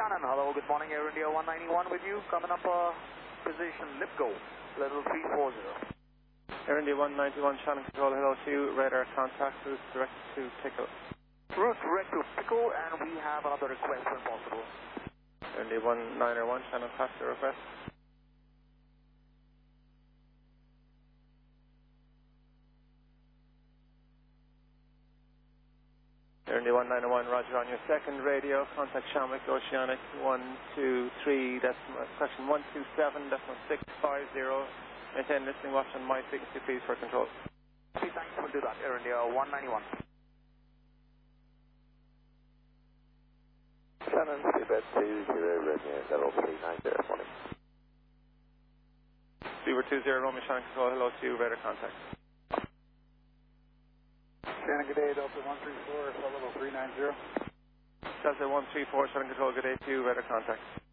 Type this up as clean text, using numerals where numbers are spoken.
Shannon, hello, good morning, Air India 191 with you, coming up position Lipgo, level 340. Air India 191, Shannon Control, hello to you, radar contact, route direct to Pickle. Route direct to Pickle, and we have another request when possible. Air India 191, Shannon, passenger request. Air India 191, roger on your second radio, contact Shamrock Oceanic 123, section 127.650. Maintain listening watch on my frequency, please, for control. Okay, thanks, we'll do that, Air India 191. Shannon, Seabed 20, Romeo, level 390, morning. Seabed 20, Romeo, Shannon Control, hello to you, radar contact. Shannon, good day, Delta 134, level 390. Delta 134, Shannon Control, good day to you, radar contact.